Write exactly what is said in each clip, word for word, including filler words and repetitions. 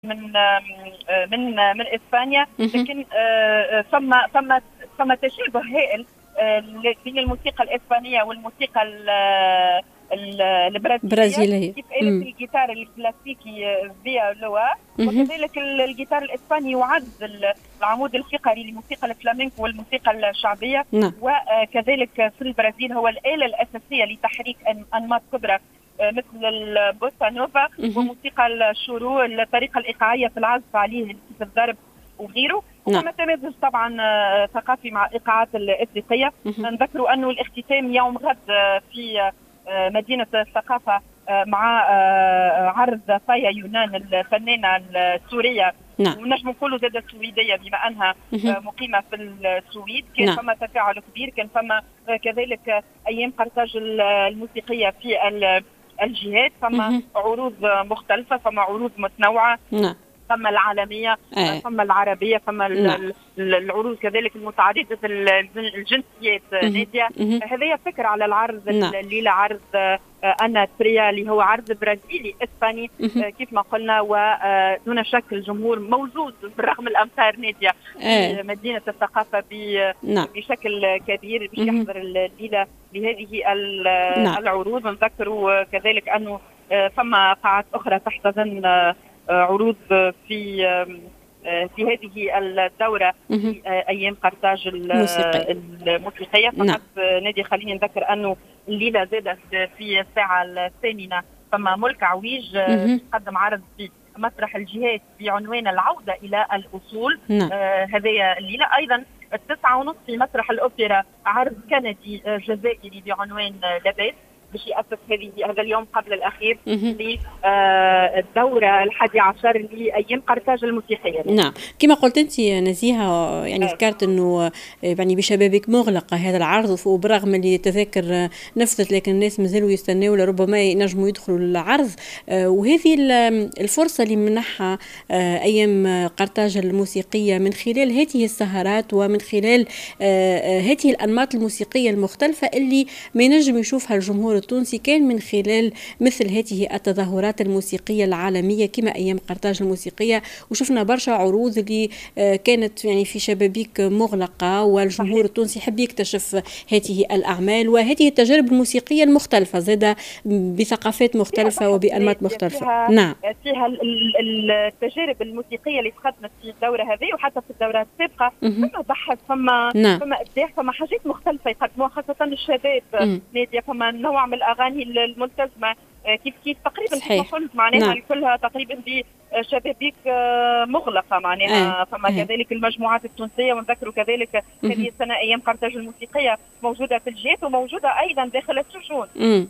من من من اسبانيا، لكن ثم ثم ثم تشابه هائل بين الموسيقى الاسبانيه والموسيقى البرازيليه. كيف قالت الجيتار الكلاسيكي فيا لوا، وكذلك الجيتار الاسباني يعد العمود الفقري للموسيقى الفلامينكو والموسيقى الشعبيه. نعم. وكذلك في البرازيل هو الآلة الأساسية لتحريك أنماط كبرى مثل البوسا نوفا وموسيقى الشورو، الطريقة الإيقاعية في العزف عليه كيف الضرب وغيره. نعم. وما تمازج طبعا ثقافي مع الإيقاعات الإفريقية. نذكروا أنه الاختتام يوم غد في مدينة الثقافة مع عرض فايا يونان الفنانة السورية. نعم. ونجم نقولوا زادة السويدية بما أنها مقيمة في السويد. كان نعم. فما تفاعل كبير، كان فما كذلك أيام قرطاج الموسيقية في الجهات، فما عروض مختلفة، فما عروض متنوعة. نعم. فما العالمية، أي. فما العربية، فما نعم. العروض كذلك المتعددة الجنسيات. نادية هذه فكرة على العرض. نعم. الليلة عرض أنا تريا اللي هو عرض برازيلي إسباني كيف ما قلنا، ودون شك الجمهور موجود بالرغم الأمطار نادية في مدينة الثقافة نعم. بشكل كبير باش يحضر الليلة لهذه نعم. العروض. نذكروا كذلك أنه فما قاعات أخرى تحتضن عروض في في هذه الدورة في أيام قرطاج الموسيقية. فقط نعم. نادي خليني نذكر أنه الليلة زادت في الساعة الثامنة فما ملك عويج قدم عرض في مسرح الجهات بعنوان العودة إلى الأصول. نعم. آه هذه الليلة أيضا التسعة ونصف في مسرح الأوبرا عرض كندي جزائري بعنوان لباس باش يأسس هذه هذا اليوم قبل الأخير للدورة الحادي عشر لأيام قرطاج الموسيقية. نعم. كما قلت أنت نزيهة، يعني ذكرت أنه يعني بشبابك مغلقة هذا العرض، وبرغم اللي تذاكر نفذت لكن الناس مازالوا يستناوا لربما ينجموا يدخلوا العرض. وهذه الفرصة اللي منحها أيام قرطاج الموسيقية من خلال هذه السهرات ومن خلال هذه الأنماط الموسيقية المختلفة اللي ما ينجم يشوفها الجمهور التونسي كان من خلال مثل هذه التظاهرات الموسيقية العالمية كما أيام قرطاج الموسيقية. وشفنا برشا عروض اللي كانت يعني في شبابيك مغلقة، والجمهور التونسي يحب يكتشف هذه الأعمال وهذه التجارب الموسيقية المختلفة زادة بثقافات مختلفة وبأنماط مختلفة. فيها نعم. فيها التجارب الموسيقية اللي تقدمت في الدورة هذه وحتى في الدورات السابقة. فما بحث، فما نعم. فما إبداع، فما حاجات مختلفة يقدموها خاصة الشباب. نادية فما نوع من الأغاني الملتزمة كيف كيف تقريبا كما قلت معناها نعم. كلها تقريبا بشبابيك مغلقة معناها. فما أه. كذلك المجموعات التونسية، ونذكروا كذلك هذه السنة أيام قرطاج الموسيقية موجودة في الجهات وموجودة أيضا داخل السجون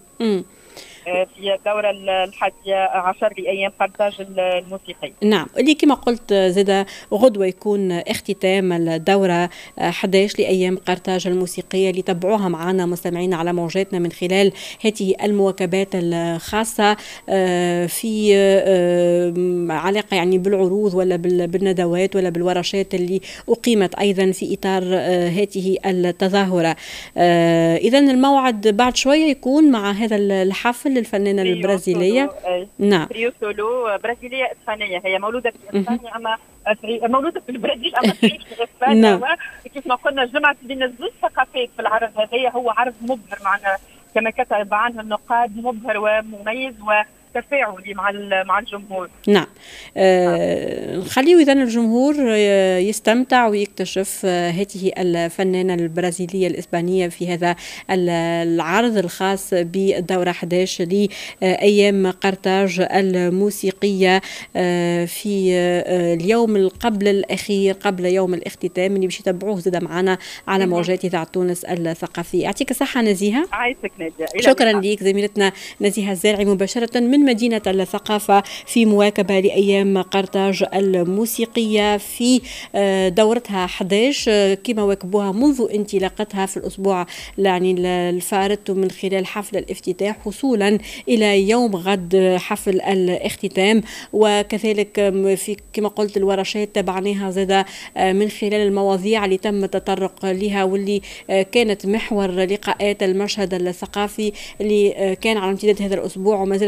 في الدورة الحادية عشر لأيام قرطاج الموسيقية. نعم. اللي كما قلت زاد غدوة يكون اختتام الدورة أحد عشر لأيام قرطاج الموسيقية اللي تبعوها معنا مستمعين على موجاتنا من خلال هذه المواكبات الخاصة في علاقة يعني بالعروض ولا بالندوات ولا بالورشات اللي أقيمت أيضا في إطار هذه التظاهرة. إذا الموعد بعد شوية يكون مع هذا الحفل للفنانة البرازيلية. نعم. تريو سولو برازيلية إسبانية، هي مولودة في إسبانيا أما مولودة في البرازيل أما تعيش في إسبانيا. نعم. كيف ما قلنا جمعت بين الزوج ثقافات في العرض هذا. هو عرض مبهر معنا كما كتب عنه النقاد، مبهر ومميز وتفاعلي مع مع الجمهور. نعم. آه نخليه إذن الجمهور يستمتع ويكتشف هذه الفنانة البرازيلية الإسبانية في هذا العرض الخاص بالدورة أحد عشر لأيام قرطاج الموسيقية في اليوم قبل الأخير قبل يوم الاختتام اللي باش يتبعوه زاد معنا على موجات إذاعة تونس الثقافية. يعطيك الصحة نزيهة. عايشك نادية. شكرا لك زميلتنا نزيهة الزارعي مباشرة من مدينة الثقافة في مواكبة لأيام قرطاج الموسيقية في دورتها أحد عشر كما واكبوها منذ انطلاقتها في الأسبوع يعني الفارط من خلال حفل الافتتاح وصولا إلى يوم غد حفل الاختتام. وكذلك في كما قلت الورشات تبعناها زاد من خلال المواضيع اللي تم التطرق لها واللي كانت محور لقاءات المشهد الثقافي اللي كان على امتداد هذا الأسبوع وما زالت متواصلة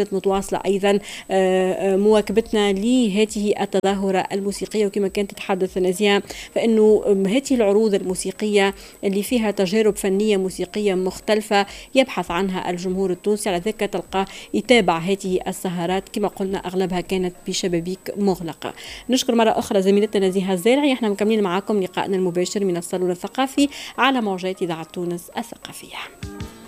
متواصلة أيضا مواكبتنا لهذه التظاهرة الموسيقية. وكما كانت تتحدث نزيهة فإنه هذه العروض الموسيقية اللي فيها تجارب فنية موسيقية مختلفة يبحث عنها الجمهور التونسي، على ذلك تلقى يتابع هذه السهرات كما قلنا أغلبها كانت بشبابيك مغلقة. نشكر مرة أخرى زميلتنا نزيهة الزارعي. احنا مكملين معاكم لقائنا المباشر من الصالون الثقافي على موجات إذاعة تونس الثقافية.